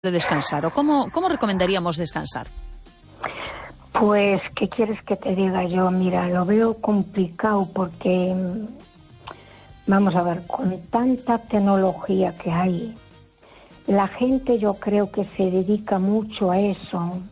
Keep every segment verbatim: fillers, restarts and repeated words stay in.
de descansar? ¿O cómo, cómo recomendaríamos descansar? Pues, ¿qué quieres que te diga yo? Mira, lo veo complicado porque, vamos a ver, con tanta tecnología que hay, la gente yo creo que se dedica mucho a eso.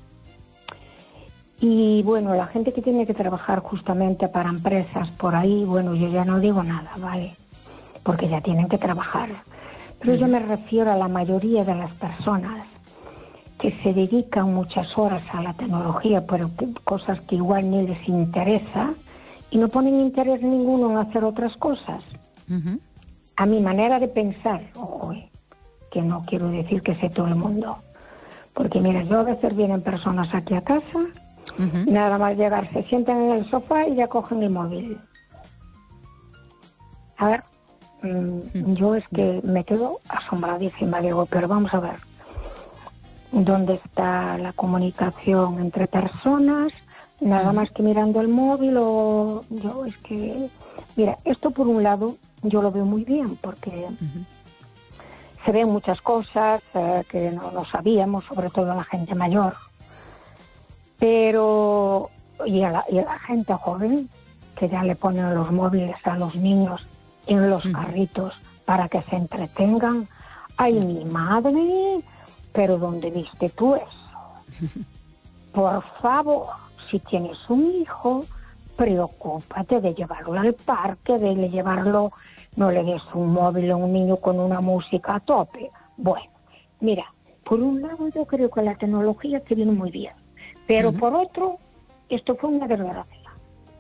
Y bueno, la gente que tiene que trabajar justamente para empresas por ahí, bueno, yo ya no digo nada, ¿vale? Porque ya tienen que trabajar. Pero yo me refiero a la mayoría de las personas que se dedican muchas horas a la tecnología, pero que, cosas que igual ni les interesa, y no ponen interés ninguno en hacer otras cosas. Uh-huh. A mi manera de pensar, ojo, que no quiero decir que sé todo el mundo, porque mira, yo a veces vienen personas aquí a casa, uh-huh. nada más llegar, se sientan en el sofá y ya cogen el móvil. A ver, mmm, yo es que me quedo asombradísima, digo, pero vamos a ver, ¿dónde está la comunicación entre personas? Nada más que mirando el móvil. O yo es que, mira, esto por un lado yo lo veo muy bien, porque uh-huh. se ven muchas cosas eh, que no lo sabíamos, sobre todo la gente mayor, pero y a la, y a la gente joven, que ya le ponen los móviles a los niños en los uh-huh. carritos para que se entretengan. ¡Ay, mi madre! ¿Pero dónde viste tú eso? Por favor, si tienes un hijo, preocúpate de llevarlo al parque, de llevarlo, no le des un móvil a un niño con una música a tope. Bueno, mira, por un lado yo creo que la tecnología te viene muy bien, pero uh-huh. por otro, esto fue una desgracia.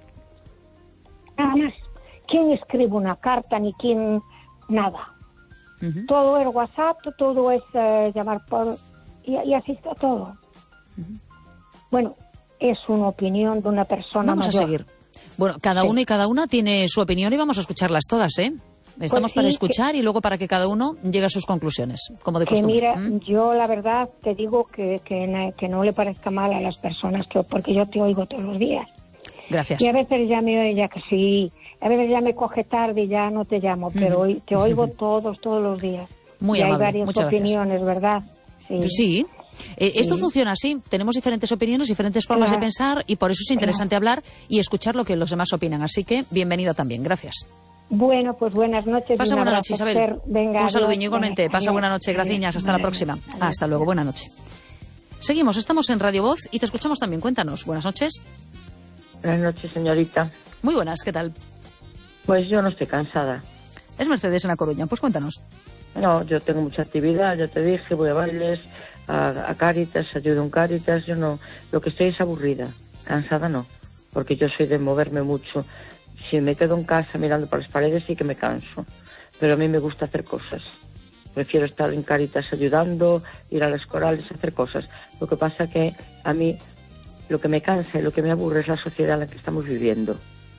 Nada más. ¿Quién escribe una carta ni quién? Nada. Uh-huh. Todo es WhatsApp, todo es uh, llamar por... Y, y así está todo. Uh-huh. Bueno, es una opinión de una persona vamos mayor. Vamos a seguir. Bueno, cada sí. uno y cada una tiene su opinión y vamos a escucharlas todas, ¿eh? Estamos pues sí, para escuchar que, y luego para que cada uno llegue a sus conclusiones, como de que costumbre. Mira, ¿Mm? yo la verdad te digo que, que, que no le parezca mal a las personas, que porque yo te oigo todos los días. Gracias. Y a veces ya me oye que sí, a veces ya me coge tarde y ya no te llamo, pero hoy te oigo todos, todos los días. Muy y amable, hay varias muchas opiniones, gracias. ¿verdad? Sí. sí. Eh, esto sí. funciona así, tenemos diferentes opiniones, diferentes formas claro. de pensar y por eso es interesante claro. hablar y escuchar lo que los demás opinan. Así que bienvenida también, gracias. Bueno, pues buenas noches. Pasa buena noche, Isabel. Venga, un saludinho igualmente. Venga, Pasa adiós, buena noche, graciñas. Hasta adiós, la próxima. Adiós, Hasta luego, buena noche. Seguimos, estamos en Radio Voz y te escuchamos también. Cuéntanos. Buenas noches. Buenas noches, señorita. Muy buenas, ¿qué tal? Pues yo no estoy cansada. Es Mercedes en La Coruña, pues cuéntanos. No, yo tengo mucha actividad, ya te dije, voy a bailes, a, a Cáritas, ayudo en Cáritas, yo no, lo que estoy es aburrida, cansada no, porque yo soy de moverme mucho. Si me quedo en casa mirando por las paredes sí que me canso, pero a mí me gusta hacer cosas. Prefiero estar en Cáritas ayudando, ir a las corales, hacer cosas. Lo que pasa que a mí lo que me cansa y lo que me aburre es la sociedad en la que estamos viviendo.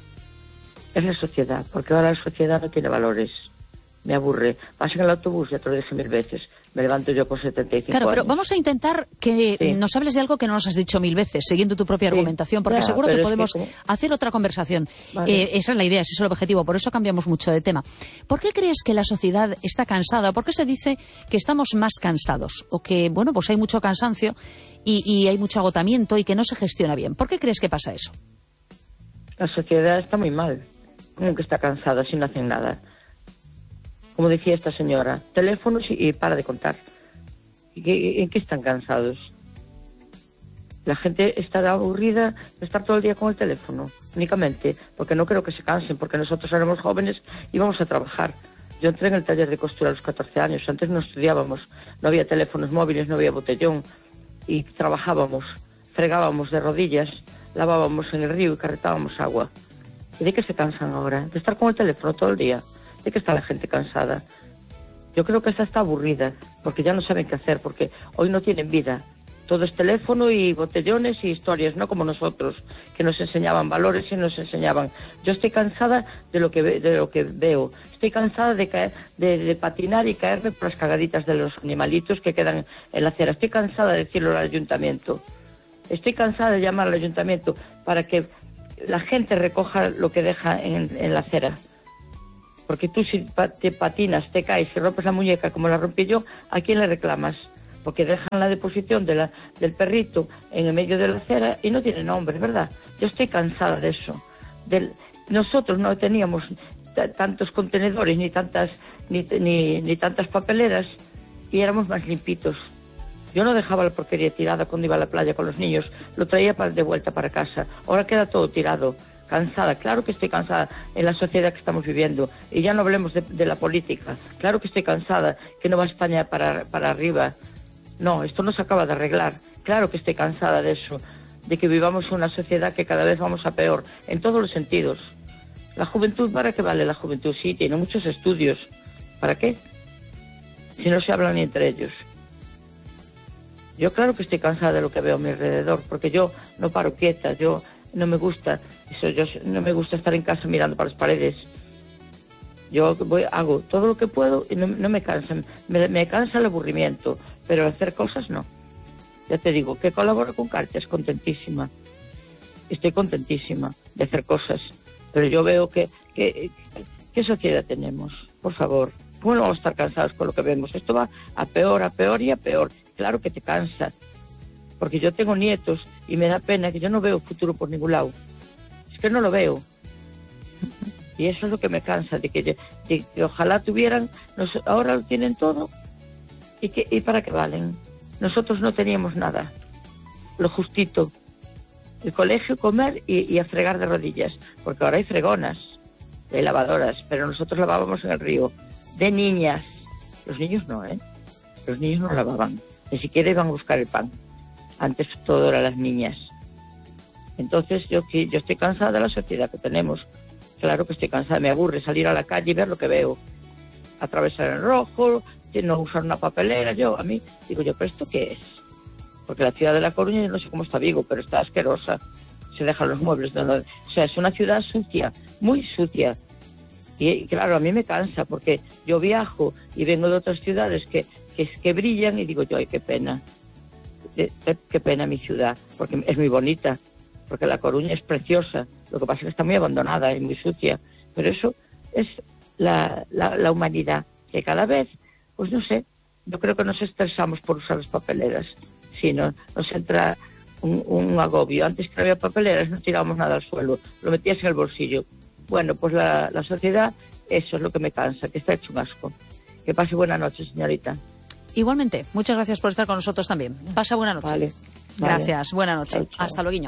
Es la sociedad, porque ahora la sociedad no tiene valores. Me aburre. Vas en el autobús, ya te lo dije mil veces. Me levanto yo con setenta y cinco Claro, años. pero vamos a intentar que sí. nos hables de algo que no nos has dicho mil veces, siguiendo tu propia sí. argumentación, porque ya, seguro que podemos que... hacer otra conversación. Vale. Eh, esa es la idea, ese es el objetivo, por eso cambiamos mucho de tema. ¿Por qué crees que la sociedad está cansada? ¿Por qué se dice que estamos más cansados? O que, bueno, pues hay mucho cansancio y, y hay mucho agotamiento y que no se gestiona bien. ¿Por qué crees que pasa eso? La sociedad está muy mal. ¿Cómo que está cansada si no hacen nada? Como decía esta señora, teléfonos y, y para de contar. ¿En qué están cansados? La gente está aburrida de estar todo el día con el teléfono, únicamente, porque no creo que se cansen, porque nosotros éramos jóvenes y íbamos a trabajar. Yo entré en el taller de costura a los catorce años, antes no estudiábamos, no había teléfonos móviles, no había botellón, y trabajábamos, fregábamos de rodillas, lavábamos en el río y carretábamos agua. ¿Y de qué se cansan ahora? De estar con el teléfono todo el día. ¿De qué está la gente cansada? Yo creo que esta está aburrida, porque ya no saben qué hacer, porque hoy no tienen vida. Todo es teléfono y botellones y historias, no como nosotros, que nos enseñaban valores y nos enseñaban. Yo estoy cansada de lo que, ve, de lo que veo. Estoy cansada de, caer, de, de patinar y caerme por las cagaditas de los animalitos que quedan en la acera. Estoy cansada de decirlo al ayuntamiento. Estoy cansada de llamar al ayuntamiento para que la gente recoja lo que deja en, en la acera. Porque tú si te patinas, te caes y rompes la muñeca como la rompí yo, ¿a quién le reclamas? porque dejan la deposición de la, del perrito en el medio de la acera y no tiene nombre, ¿verdad? Yo estoy cansada de eso. Del, nosotros no teníamos t- tantos contenedores ni tantas ni, ni, ni tantas papeleras y éramos más limpitos. Yo no dejaba la porquería tirada cuando iba a la playa con los niños, lo traía para, de vuelta para casa. Ahora queda todo tirado. Cansada, claro que estoy cansada en la sociedad que estamos viviendo. Y ya no hablemos de, de la política. Claro que estoy cansada, que no va España para, para arriba. No, esto no se acaba de arreglar. Claro que estoy cansada de eso, de que vivamos una sociedad que cada vez vamos a peor, en todos los sentidos. La juventud, ¿para qué vale la juventud? Sí, tiene muchos estudios. ¿Para qué? Si no se hablan ni entre ellos. Yo claro que estoy cansada de lo que veo a mi alrededor, porque yo no paro quieta, yo no me gusta eso, yo no me gusta estar en casa mirando para las paredes. Yo voy, hago todo lo que puedo y no, no me cansan, me, me cansa el aburrimiento, pero hacer cosas no. Ya te digo, que colaboro con Cáritas, contentísima. Estoy contentísima de hacer cosas, pero yo veo que, que ¿qué sociedad tenemos? Por favor, ¿cómo no vamos a estar cansados con lo que vemos? Esto va a peor, a peor y a peor. Claro que te cansa, porque yo tengo nietos y me da pena que yo no veo futuro por ningún lado. Es que no lo veo. Y eso es lo que me cansa, de que, de que ojalá tuvieran, nos, ahora lo tienen todo, y, que, y para qué valen. Nosotros no teníamos nada, lo justito, el colegio, comer y, y a fregar de rodillas, porque ahora hay fregonas, hay lavadoras, pero nosotros lavábamos en el río, de niñas. Los niños no, ¿eh? Los niños no lavaban, ni siquiera iban a buscar el pan. Antes todo eran las niñas. Entonces yo, yo estoy cansada de la sociedad que tenemos. Claro que estoy cansada, me aburre salir a la calle y ver lo que veo. Atravesar el rojo, no usar una papelera. Yo, a mí, digo yo, ¿pero esto qué es? Porque la ciudad de La Coruña, yo no sé cómo está Vigo, pero está asquerosa. Se dejan los muebles. No, no. O sea, es una ciudad sucia, muy sucia. Y, y claro, a mí me cansa porque yo viajo y vengo de otras ciudades que, que, que brillan y digo yo, ay, qué pena. Qué pena mi ciudad, porque es muy bonita, porque La Coruña es preciosa, lo que pasa es que está muy abandonada y muy sucia, pero eso es la, la, la humanidad, que cada vez, pues no sé, yo creo que nos estresamos por usar las papeleras, sino nos entra un, un agobio. Antes que no había papeleras no tirábamos nada al suelo, lo metías en el bolsillo. Bueno, pues la, la sociedad, eso es lo que me cansa, que está hecho un asco. Que pase buena noche, señorita. Igualmente, muchas gracias por estar con nosotros también. Pasa buena noche. Vale, gracias, vale. Buena noche. Chao, chao. Hasta luego.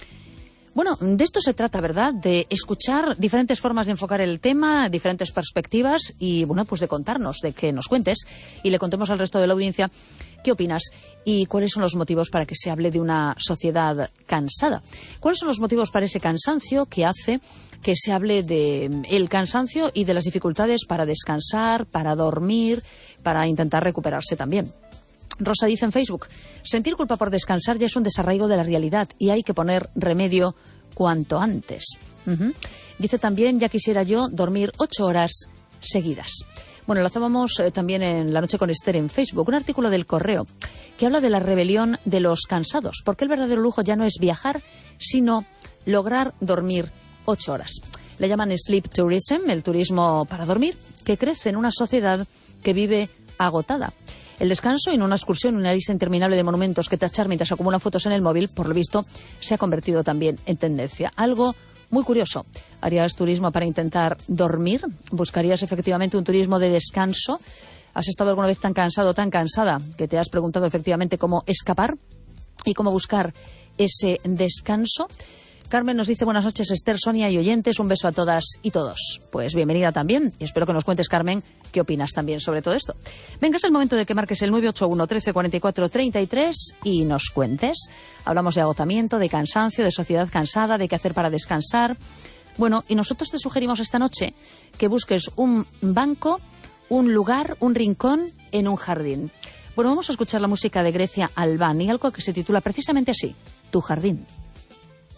Bueno, de esto se trata, ¿verdad? De escuchar diferentes formas de enfocar el tema, diferentes perspectivas y, bueno, pues de contarnos, de que nos cuentes y le contemos al resto de la audiencia qué opinas y cuáles son los motivos para que se hable de una sociedad cansada. ¿Cuáles son los motivos para ese cansancio que hace que se hable de el cansancio y de las dificultades para descansar, para dormir, para intentar recuperarse también? Rosa dice en Facebook, sentir culpa por descansar ya es un desarraigo de la realidad y hay que poner remedio cuanto antes. Uh-huh. Dice también, ya quisiera yo dormir ocho horas seguidas. Bueno, lanzábamos eh, también en La Noche con Esther en Facebook un artículo del Correo que habla de la rebelión de los cansados, porque el verdadero lujo ya no es viajar, sino lograr dormir ocho horas. Le llaman sleep tourism, el turismo para dormir, que crece en una sociedad que vive agotada. El descanso en una excursión, una lista interminable de monumentos que tachar mientras acumulan fotos en el móvil, por lo visto, se ha convertido también en tendencia. Algo muy curioso. ¿Harías turismo para intentar dormir? ¿Buscarías efectivamente un turismo de descanso? ¿Has estado alguna vez tan cansado o tan cansada que te has preguntado efectivamente cómo escapar y cómo buscar ese descanso? Carmen nos dice, buenas noches Esther, Sonia y oyentes, un beso a todas y todos. Pues bienvenida también y espero que nos cuentes, Carmen, qué opinas también sobre todo esto. Venga, es el momento de que marques el nueve ocho uno, trece, cuarenta y cuatro, treinta y tres y nos cuentes. Hablamos de agotamiento, de cansancio, de sociedad cansada, de qué hacer para descansar. Bueno, y nosotros te sugerimos esta noche que busques un banco, un lugar, un rincón en un jardín. Bueno, vamos a escuchar la música de Grecia Albán y algo que se titula precisamente así, Tu jardín.